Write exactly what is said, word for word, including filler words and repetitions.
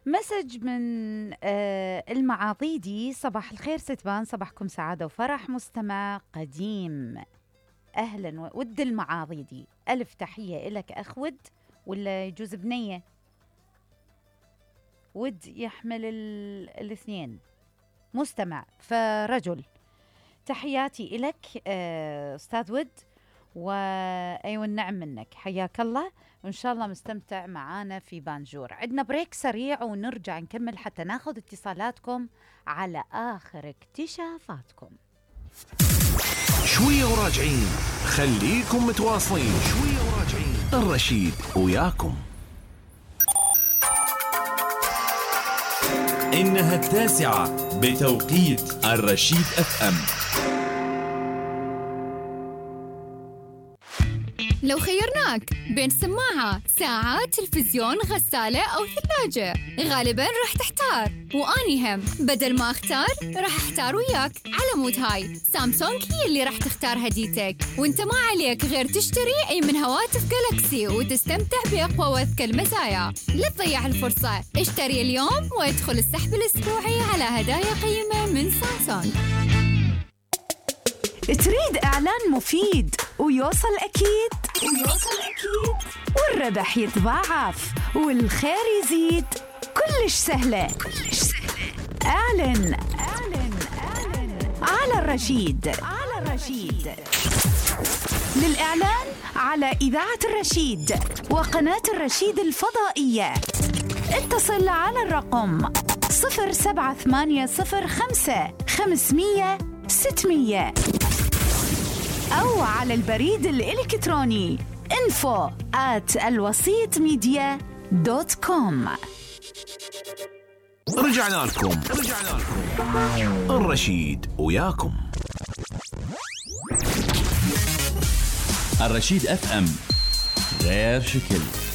مسج من آه المعاضيدي. صباح الخير ستبان، صباحكم سعادة وفرح. مستمع قديم، أهلا ود المعاضيدي. ألف تحية إلك أخ ود، ولا يجوز بنية ود يحمل الاثنين. مستمع فرجل. تحياتي إلك آه أستاذ ود، وأيوة النعم منك، حياك الله، وإن شاء الله مستمتع معانا في بانجور. عندنا بريك سريع ونرجع نكمل حتى ناخذ اتصالاتكم على آخر اكتشافاتكم. شوية وراجعين، خليكم متواصلين. شوية وراجعين، الرشيد وياكم. إنها التاسعة بتوقيت الرشيد اف ام. لو خيرناك بين سماعة، ساعة، تلفزيون، غسالة أو ثلاجة، غالباً راح تحتار. وأني هم بدل ما أختار راح أحتار وياك. على مود هاي سامسونج هي اللي راح تختار هديتك، وانت ما عليك غير تشتري أي من هواتف جالاكسي وتستمتع بأقوى وأذكى المزايا. لا تضيع الفرصة، اشتري اليوم وادخل السحب الأسبوعي على هدايا قيمة من سامسونج. تريد إعلان مفيد ويوصل أكيد ويوصل أكيد والربح يتضاعف والخير يزيد؟ كلش سهلة كلش سهلة. أعلن أعلن أعلن على الرشيد على الرشيد. للإعلان على إذاعة الرشيد وقناة الرشيد الفضائية اتصل على الرقم صفر سبعة ثمانية صفر خمسة خمسمية ستمية أو على البريد الإلكتروني info at الوسيط ميديا دوت كوم. رجعنا لكم رجعنا لكم الرشيد وياكم. الرشيد اف ام، غير شكل.